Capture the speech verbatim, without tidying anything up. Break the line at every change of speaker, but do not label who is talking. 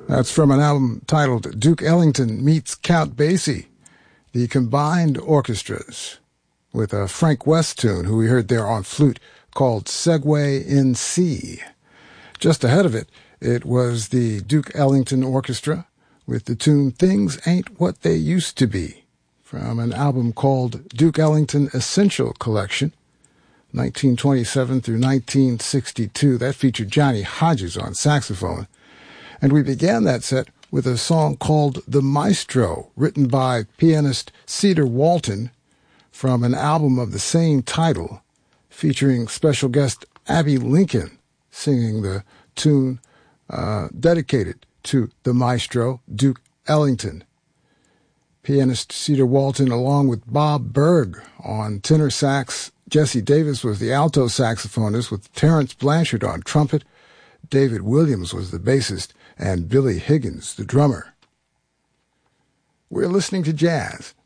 That's from an album titled Duke Ellington Meets Count Basie, the combined orchestras, with a Frank West tune, who we heard there on flute, called Segway in C. Just ahead of it, it was the Duke Ellington Orchestra with the tune Things Ain't What They Used to Be, from an album called Duke Ellington Essential Collection, nineteen twenty-seven through nineteen sixty-two. That featured Johnny Hodges on saxophone. And we began that set with a song called The Maestro, written by pianist Cedar Walton, from an album of the same title, featuring special guest Abbey Lincoln singing the tune uh, dedicated to the maestro, Duke Ellington. Pianist Cedar Walton, along with Bob Berg on tenor sax. Jesse Davis was the alto saxophonist, with Terrence Blanchard on trumpet. David Williams was the bassist, and Billy Higgins the drummer. We're listening to jazz